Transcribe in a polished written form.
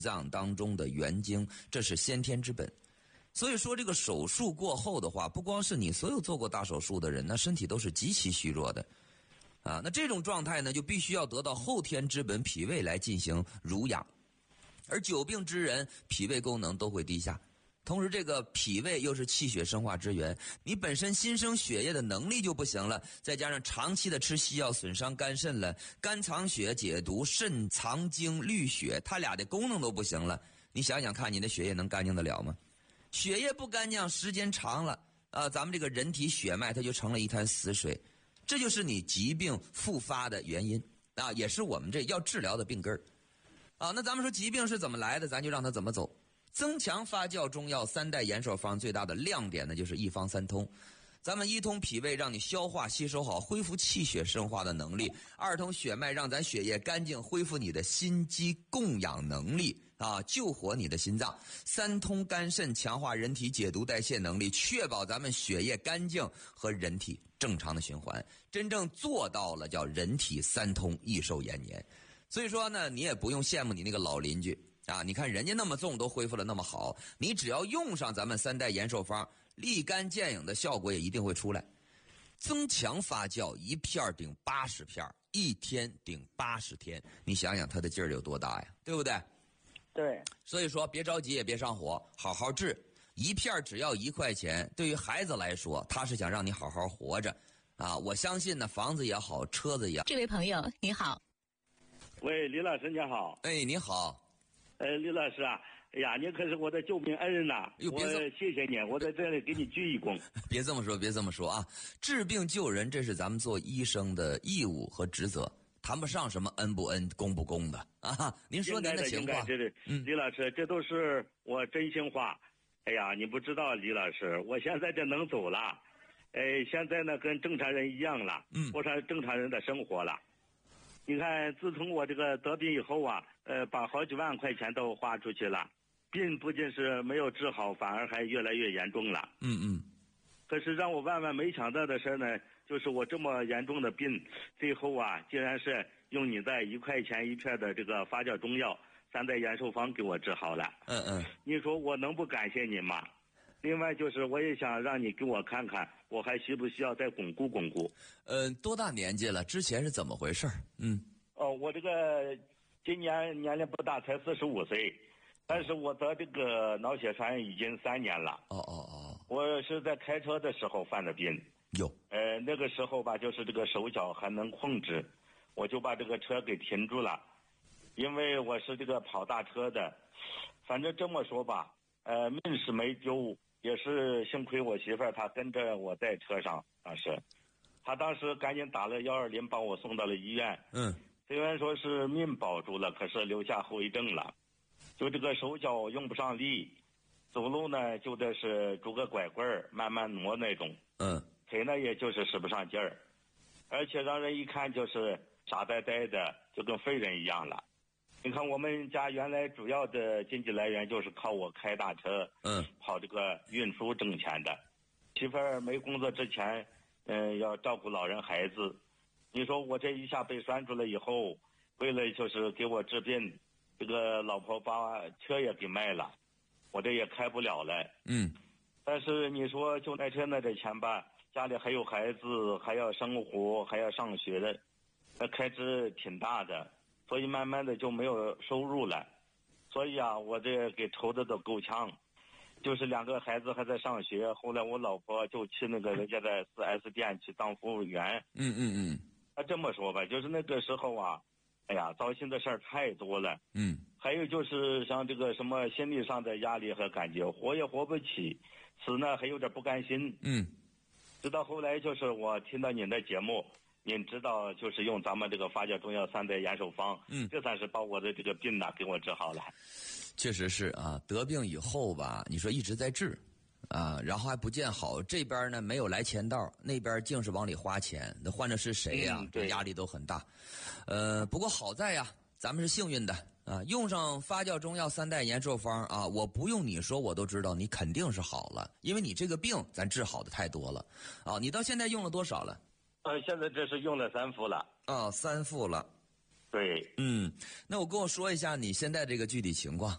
脏当中的元精，这是先天之本。所以说这个手术过后的话，不光是你所有做过大手术的人，那身体都是极其虚弱的那这种状态呢，就必须要得到后天之本脾胃来进行濡养，而久病之人脾胃功能都会低下，同时这个脾胃又是气血生化之源，你本身新生血液的能力就不行了，再加上长期的吃西药损伤肝肾了，肝藏血解毒，肾藏精滤血，它俩的功能都不行了，你想想看，你的血液能干净得了吗？血液不干净，时间长了咱们这个人体血脉它就成了一滩死水，这就是你疾病复发的原因也是我们这要治疗的病根那咱们说疾病是怎么来的，咱就让它怎么走。增强发酵中药三代延寿方最大的亮点呢，就是一方三通。咱们一通脾胃，让你消化吸收好，恢复气血生化的能力；二通血脉，让咱血液干净，恢复你的心肌供氧能力救活你的心脏；三通肝肾，强化人体解毒代谢能力，确保咱们血液干净和人体正常的循环，真正做到了叫人体三通，益寿延年。所以说呢，你也不用羡慕你那个老邻居你看人家那么重都恢复了那么好，你只要用上咱们三代延寿方，立竿见影的效果也一定会出来。增强发酵，1片顶80片，1天顶80天，你想想它的劲儿有多大呀，对不对？ 对。 所以说别着急也别上火，好好治。1片只要1块钱，对于孩子来说，他是想让你好好活着我相信呢，房子也好，车子也好。 这位朋友你好。 喂，李老师你好。 你好。 李老师哎呀，你可是我的救命恩人呐！我谢谢你，我在这里给你鞠一躬。 别这么说治病救人，这是咱们做医生的义务和职责，谈不上什么恩不恩、公不公的您说您的情况。 李老师，这都是我真心话。哎呀，你不知道，李老师，我现在这能走了，现在呢跟正常人一样了，过上正常人的生活了。你看，自从我这个得病以后把好几万块钱都花出去了，病不仅是没有治好，反而还越来越严重了。可是让我万万没想到的事呢，就是我这么严重的病，最后竟然是用你在1块钱1片的这个发酵中药三代延寿方给我治好了。你说我能不感谢你吗？另外就是我也想让你给我看看，我还需不需要再巩固巩固。 多大年纪了？之前是怎么回事？ 我这个今年年龄不大，才45岁，但是我得这个脑血栓已经3年了。我是在开车的时候犯的病。那个时候就是这个手脚还能控制，我就把这个车给停住了，因为我是这个跑大车的。反正这么说吧，命是没丢，也是幸亏我媳妇儿她跟着我在车上，她当时赶紧打了120，把我送到了医院。虽然说是命保住了，可是留下后遗症了，就这个手脚用不上力，走路呢就得是拄个拐棍慢慢挪那种。腿呢也就是使不上劲儿，而且让人一看就是傻呆呆的，就跟废人一样了。你看我们家原来主要的经济来源就是靠我开大车跑这个运输挣钱的。媳妇儿没工作之前要照顾老人孩子，你说我这一下被拴住了以后，为了就是给我治病，这个老婆把车也给卖了，我这也开不了了。但是你说就卖车那点钱家里还有孩子，还要生活，还要上学的，开支挺大的，所以慢慢的就没有收入了。所以我这给愁的都够呛，就是2个孩子还在上学，后来我老婆就去那个人家的 4S 店去当服务员。这么说吧，就是那个时候哎呀，糟心的事儿太多了。还有就是像这个什么心理上的压力和感觉，活也活不起，死呢还有点不甘心。直到后来就是我听到您的节目，您知道就是用咱们这个发酵中药三代延寿方，这算是把我的这个病给我治好了。 确实是得病以后你说一直在治然后还不见好，这边呢没有来钱道，那边净是往里花钱，那换着是谁这压力都很大。不过好在咱们是幸运的用上发酵中药三代延寿方我不用你说我都知道你肯定是好了，因为你这个病咱治好的太多了你到现在用了多少了？ 现在这是用了3副了。 3副了。 对。 那我跟我说一下你现在这个具体情况。